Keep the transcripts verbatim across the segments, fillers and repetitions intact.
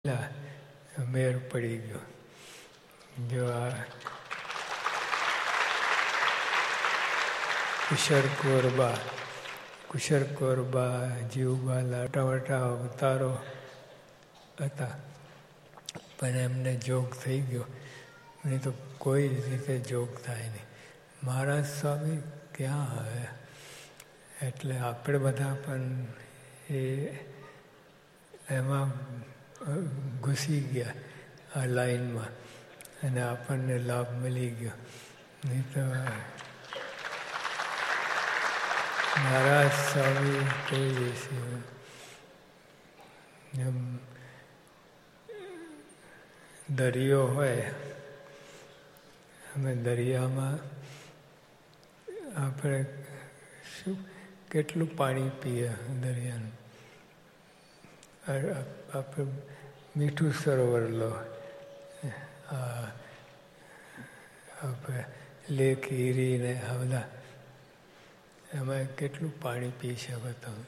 મેર પડી ગયો. જો આ કુશર કોરબા કુશર કોરબા જીવબા લાટાવટા અવતારો હતા, પણ એમને જોગ થઈ ગયો. નહીં તો કોઈ રીતે જોગ થાય નહીં. મહારાજ સ્વામી ક્યાં આવે? એટલે આપણે બધા પણ એ એમાં ઘૂસી ગયા આ લાઈનમાં, અને આપણને લાભ મળી ગયો. નહીં તો મહારાજ સ્વામી કોઈ દિવસે એમ દરિયો હોય, અમે દરિયામાં આપણે શું કેટલું પાણી પીએ દરિયાનું. આપણે મીઠું સરોવર લો, આપણે લેક ઈરી ને આ બધા, એમાં કેટલું પાણી પી શકો તમે?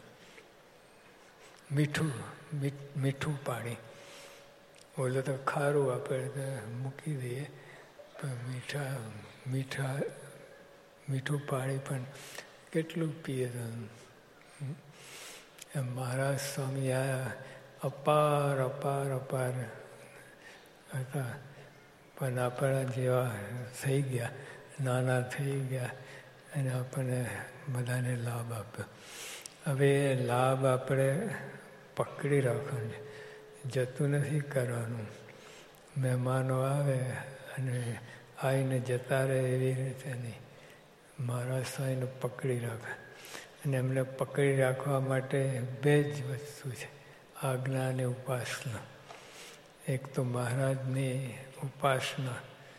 મીઠું મીઠું પાણી. ઓલો તો ખારું આપણે મૂકી દઈએ, પણ મીઠા મીઠા મીઠું પાણી પણ કેટલું પીએ તમે? એમ મહારાજ સ્વામી આયા, અપાર અપાર અપાર હતા, પણ આપણા જેવા થઈ ગયા, નાના થઈ ગયા, અને આપણને બધાને લાભ આપ્યો. હવે એ લાભ આપણે પકડી રાખવાનો, જતું નથી કરવાનું. મહેમાનો આવે અને આવીને જતા રહે એવી રીતે નહીં. મહારાજ સ્વામીને પકડી રાખે, અને એમને પકડી રાખવા માટે બે જ વસ્તુ છે, આજ્ઞા અને ઉપાસના. એક તો મહારાજની ઉપાસના,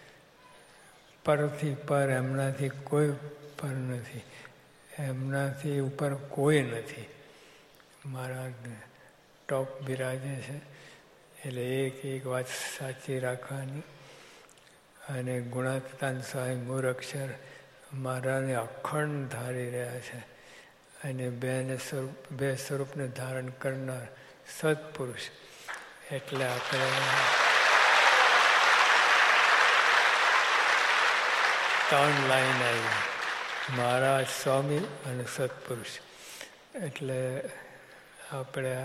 પરથી પર, એમનાથી કોઈ પર નથી, એમનાથી ઉપર કોઈ નથી. મહારાજને ટોપ બિરાજે છે, એટલે એક એક વાત સાચી રાખવાની. અને ગુણાતીતાન સ્વામી મૂળાક્ષર મહારાજને અખંડ ધારી રહ્યા છે, અને બેને સ્વરૂપ બે સ્વરૂપને ધારણ કરનાર સત્પુરુષ. એટલે આપણે ત્રણ લાઈન આવી, મહારાજ સ્વામી અને સત્પુરુષ. એટલે આપણે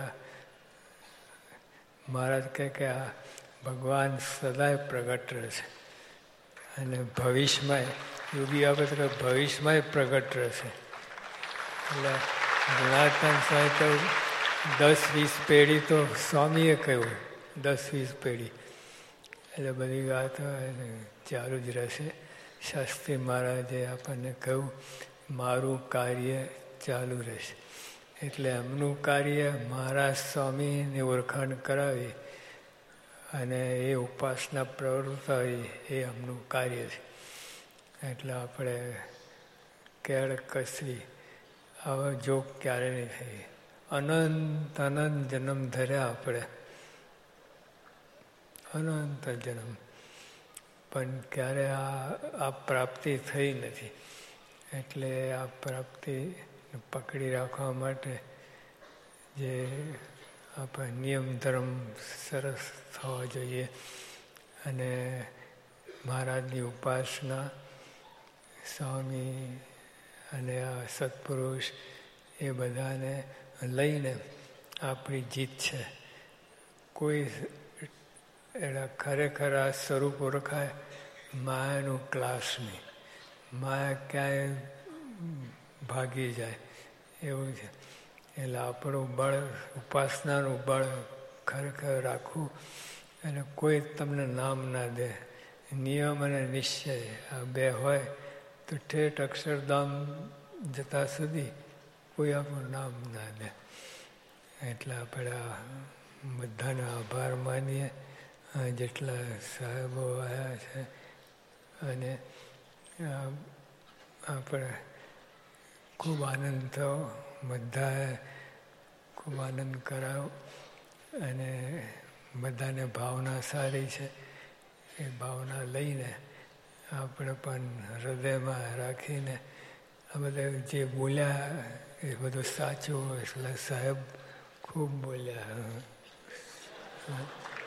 મહારાજ કહે કે આ ભગવાન સદાય પ્રગટ રહેશે, અને ભવિષ્યમાં યોગી આપે તો ભવિષ્યમાં પ્રગટ રહેશે. એટલે ગુણાતીતાન સ્વામી કહ્યું, દસ વીસ પેઢી તો સ્વામીએ કહ્યું, દસ વીસ પેઢી. એટલે બધી વાતો ચાલુ જ રહેશે. શાસ્ત્રી મહારાજે આપણને કહ્યું, મારું કાર્ય ચાલુ રહેશે. એટલે એમનું કાર્ય મહારાજ સ્વામીની ઓળખાણ કરાવી અને એ ઉપાસના પ્રવૃત્તિ, એ એમનું કાર્ય છે. એટલે આપણે કેળ કસવી આવા જોગ ક્યારે નહીં થઈ. અનંત અનંત જન્મ ધર્યા આપણે, અનંત જન્મ, પણ ક્યારે આ આ પ્રાપ્તિ થઈ નથી. એટલે આ પ્રાપ્તિ પકડી રાખવા માટે જે આપણે નિયમ ધર્મ સરસ થવા જોઈએ, અને મહારાજની ઉપાસના, સ્વામી અને આ સત્પુરુષ, એ બધાને લઈને આપણી જીત છે. કોઈ એના ખરેખર આ સ્વરૂપ ઓળખાય માયાનું ક્લાસ નહીં. માયા ક્યાંય ભાગી જાય એવું છે. એટલે આપણું બળ, ઉપાસનાનું બળ ખરેખર રાખવું, અને કોઈ તમને નામ ના દે. નિયમ અને નિશ્ચય આ બે હોય તો ઠેઠ અક્ષરધામ જતા સુધી કોઈ આપણું નામ ના દે. એટલે આપણે આ બધાને આભાર માનીએ, જેટલા સાહેબો આવ્યા છે, અને આપણે ખૂબ આનંદ થયો, બધાએ ખૂબ આનંદ કરાયો, અને બધાને ભાવના સારી છે. એ ભાવના લઈને આપણે પણ હૃદયમાં રાખીને આ બધા જે બોલ્યા એ બધું સાચું. એટલે સાહેબ ખૂબ બોલ્યા.